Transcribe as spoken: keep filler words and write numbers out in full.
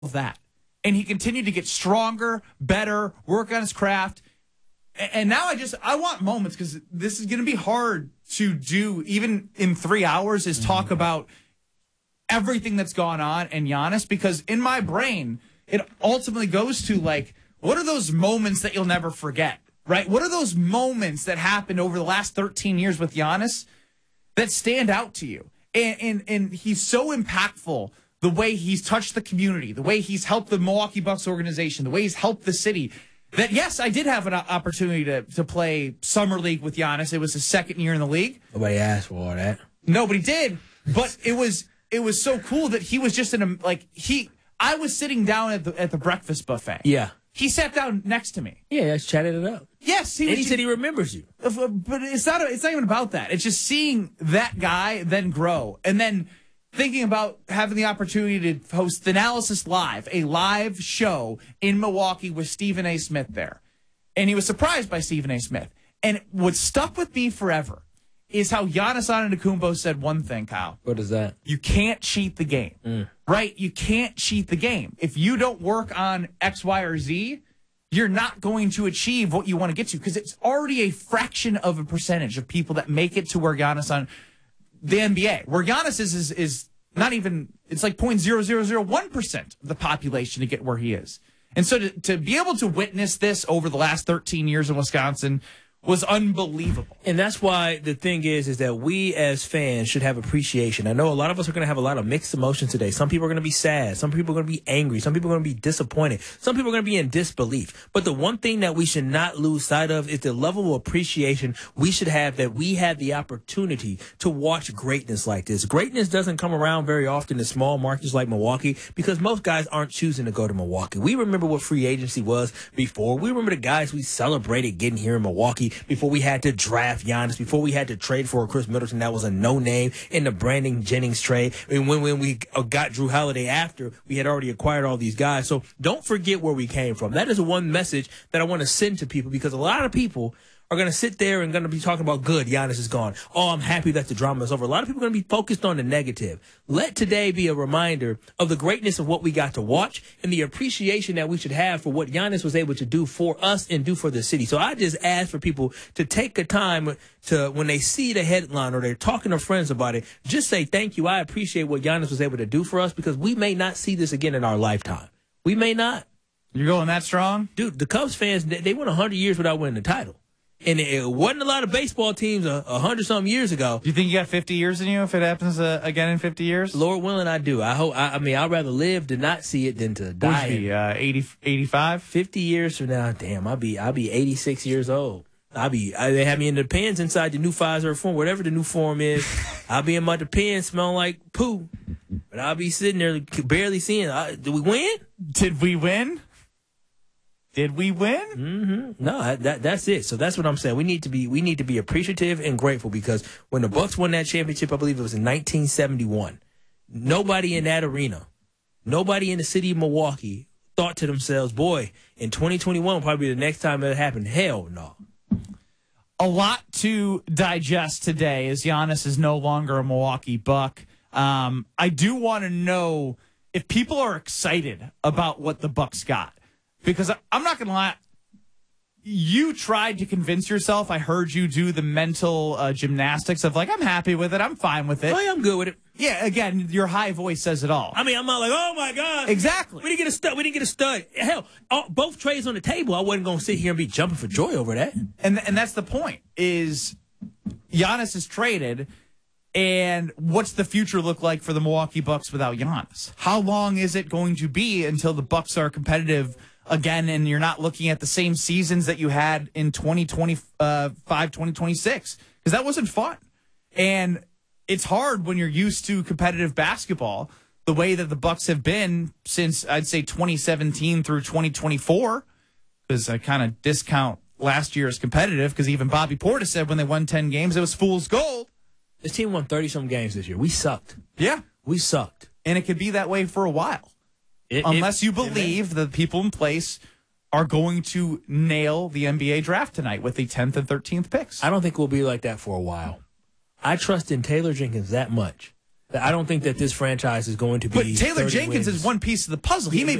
of that. And he continued to get stronger, better, work on his craft. And now I just, I want moments, because this is going to be hard to do, even in three hours, is talk mm-hmm. about everything that's gone on in Giannis, because in my brain, it ultimately goes to, like, what are those moments that you'll never forget, right? What are those moments that happened over the last thirteen years with Giannis that stand out to you? And, and, and he's so impactful, the way he's touched the community, the way he's helped the Milwaukee Bucks organization, the way he's helped the city, that, yes, I did have an opportunity to, to play Summer League with Giannis. It was his second year in the league. Nobody asked for all that. Nobody did. But it was it was so cool that he was just in a, like, he, I was sitting down at the at the breakfast buffet. Yeah. He sat down next to me. Yeah, just chatted it up. Yes. He, and was, he said he remembers you. But it's not, it's not even about that. It's just seeing that guy then grow. And then thinking about having the opportunity to host Thanalysis Live, a live show in Milwaukee with Stephen A. Smith there. And he was surprised by Stephen A. Smith. And what stuck with me forever is how Giannis Antetokounmpo said one thing, Kyle. What is that? You can't cheat the game, mm. right? You can't cheat the game. If you don't work on X, Y, or Z, you're not going to achieve what you want to get to, because it's already a fraction of a percentage of people that make it to where Giannis on the N B A, where Giannis is, is, is not even, it's like zero point zero zero zero one percent of the population to get where he is. And so to, to be able to witness this over the last thirteen years in Wisconsin was unbelievable. And that's why the thing is, is that we as fans should have appreciation. I know a lot of us are going to have a lot of mixed emotions today. Some people are going to be sad. Some people are going to be angry. Some people are going to be disappointed. Some people are going to be in disbelief. But the one thing that we should not lose sight of is the level of appreciation we should have that we had the opportunity to watch greatness like this. Greatness doesn't come around very often in small markets like Milwaukee, because most guys aren't choosing to go to Milwaukee. We remember what free agency was before. We remember the guys we celebrated getting here in Milwaukee before we had to draft Giannis, before we had to trade for Chris Middleton. That was a no-name in the Brandon Jennings trade. And when, when we got Drew Holiday after, we had already acquired all these guys. So don't forget where we came from. That is one message that I want to send to people, because a lot of people are going to sit there and going to be talking about, good, Giannis is gone. Oh, I'm happy that the drama is over. A lot of people are going to be focused on the negative. Let today be a reminder of the greatness of what we got to watch and the appreciation that we should have for what Giannis was able to do for us and do for the city. So I just ask for people to take the time to, when they see the headline or they're talking to friends about it, just say, thank you. I appreciate what Giannis was able to do for us, because we may not see this again in our lifetime. We may not. You're going that strong? Dude, the Cubs fans, they, they went one hundred years without winning the title. And it wasn't a lot of baseball teams a, a hundred something years ago. Do you think you got fifty years in you if it happens uh, again in fifty years? Lord willing, I do. I hope. I, I mean, I'd rather live to not see it than to die. Would be uh, eighty, eighty-five? fifty years from now, damn, I'll be I'll be eighty-six years old. I'll be. I, they have me in the pens inside the new Pfizer form, whatever the new form is. I'll be in my pen smelling like poo, but I'll be sitting there barely seeing. Uh, did we win? Did we win? Did we win? Mm-hmm. No, that that's it. So that's what I'm saying. We need to be we need to be appreciative and grateful, because when the Bucks won that championship, I believe it was in nineteen seventy-one. Nobody in that arena, nobody in the city of Milwaukee thought to themselves, "Boy, in twenty twenty-one will probably be the next time it happened." Hell no. A lot to digest today, as Giannis is no longer a Milwaukee Buck. Um, I do want to know if people are excited about what the Bucks got. Because I'm not going to lie, you tried to convince yourself. I heard you do the mental uh, gymnastics of, like, I'm happy with it. I'm fine with it. Oh, yeah, I'm good with it. Yeah, again, your high voice says it all. I mean, I'm not like, oh, my God. Exactly. We didn't get a stud. We didn't get a stud. Hell, all, both trades on the table, I wasn't going to sit here and be jumping for joy over that. And and that's the point, is Giannis is traded, and what's the future look like for the Milwaukee Bucks without Giannis? How long is it going to be until the Bucks are competitive again, and you're not looking at the same seasons that you had in twenty twenty-five, twenty twenty-six? Because that wasn't fun. And it's hard when you're used to competitive basketball the way that the Bucks have been since, I'd say, twenty seventeen through twenty twenty-four, because I kind of discount last year as competitive, because even Bobby Portis said when they won ten games, it was fool's gold. This team won thirty-some games this year. We sucked. Yeah. We sucked. And it could be that way for a while. It, Unless it, you believe that the people in place are going to nail the N B A draft tonight with the tenth and thirteenth picks. I don't think we'll be like that for a while. I trust in Taylor Jenkins that much I don't think that this franchise is going to be. But Taylor thirty Jenkins wins. is one piece of the puzzle. He may